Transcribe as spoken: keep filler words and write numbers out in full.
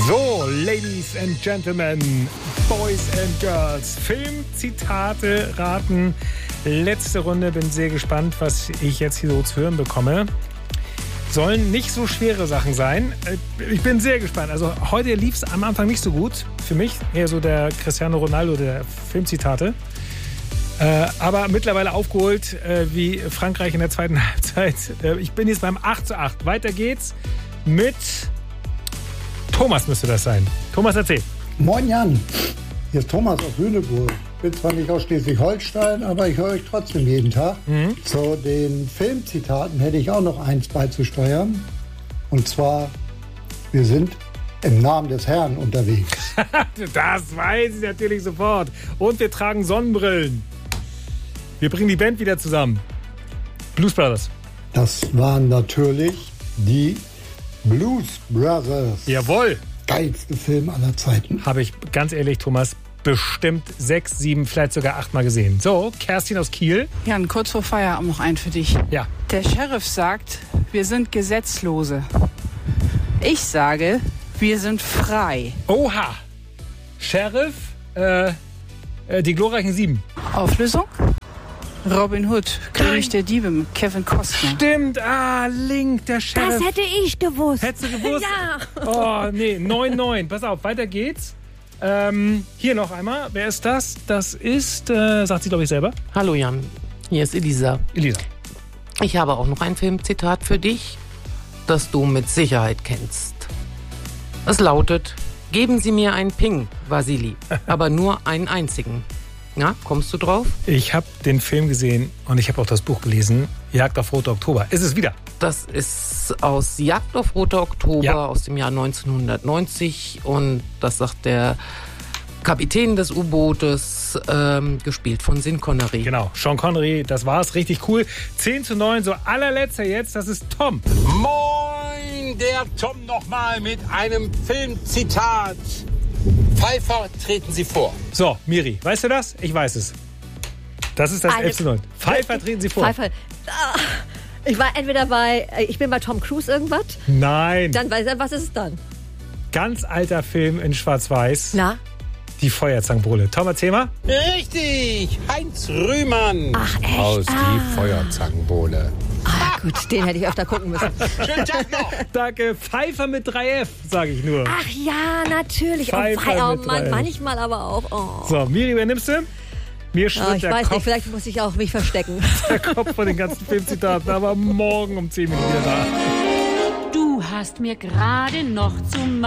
So, Ladies and Gentlemen, Boys and Girls, Filmzitate raten. Letzte Runde, bin sehr gespannt, was ich jetzt hier so zu hören bekomme. Sollen nicht so schwere Sachen sein. Ich bin sehr gespannt. Also heute lief es am Anfang nicht so gut für mich. Eher so der Cristiano Ronaldo der Filmzitate. Äh, aber mittlerweile aufgeholt äh, wie Frankreich in der zweiten Halbzeit. Äh, ich bin jetzt beim acht zu acht. Weiter geht's mit Thomas müsste das sein. Thomas, erzähl. Moin Jan, hier ist Thomas aus Lüneburg. Ich bin zwar nicht aus Schleswig-Holstein, aber ich höre euch trotzdem jeden Tag. Mhm. Zu den Filmzitaten hätte ich auch noch eins beizusteuern. Und zwar, wir sind im Namen des Herrn unterwegs. Das weiß ich natürlich sofort. Und wir tragen Sonnenbrillen. Wir bringen die Band wieder zusammen. Blues Brothers. Das waren natürlich die Blues Brothers. Jawohl. Geilste Film aller Zeiten. Habe ich, ganz ehrlich, Thomas, bestimmt sechs, sieben, vielleicht sogar achtmal gesehen. So, Kerstin aus Kiel. Jan, kurz vor Feierabend noch ein für dich. Ja. Der Sheriff sagt, wir sind Gesetzlose. Ich sage, wir sind frei. Oha. Sheriff, äh, äh, die glorreichen Sieben. Auflösung? Robin Hood, König der Diebe mit Kevin Costner. Stimmt, ah, Link, der Sheriff. Das hätte ich gewusst. Hättest du gewusst? Ja. Oh, nee, neun neun. Pass auf, weiter geht's. Ähm, hier noch einmal. Wer ist das? Das ist, äh, sagt sie, glaube ich, selber. Hallo Jan, hier ist Elisa. Elisa. Ich habe auch noch ein Filmzitat für dich, das du mit Sicherheit kennst. Es lautet: Geben Sie mir einen Ping, Vasili, aber nur einen einzigen. Na, kommst du drauf? Ich habe den Film gesehen und ich habe auch das Buch gelesen. Jagd auf Roter Oktober. Ist es wieder? Das ist aus Jagd auf Roter Oktober, ja, aus dem Jahr neunzehnhundertneunzig. Und das sagt der Kapitän des U-Bootes, ähm, gespielt von Sean Connery. Genau, Sean Connery, das war's. Richtig cool. zehn zu neun, so allerletzter jetzt, das ist Tom. Moin, der Tom nochmal mit einem Filmzitat. Pfeiffer, treten Sie vor. So, Miri, weißt du das? Ich weiß es. Das ist das Eine- elf zu neun. Pfeiffer, treten Sie vor. Pfeiffer. Ah, ich war entweder bei, ich bin bei Tom Cruise irgendwas. Nein. Dann weiß er, was ist es dann? Ganz alter Film in Schwarz-Weiß. Na? Die Feuerzangenbowle. Tom, erzähl mal. Richtig, Heinz Rühmann. Ach, echt? Aus Ah. die Feuerzangenbowle. Ah, gut, den hätte ich öfter gucken müssen. Schönen Tag noch. Danke. Pfeiffer mit drei F, sage ich nur. Ach ja, natürlich. Oh, Pfeiffer wei- oh mit Mann, drei. manchmal aber auch. Oh. So, Miri, wer nimmst du? Mir Ja, schwirrt ich der, weiß Kopf, nicht, vielleicht muss ich auch mich verstecken. der Kopf von den ganzen Filmzitaten, aber morgen um zehn Minuten wieder da. Du hast mir gerade noch zu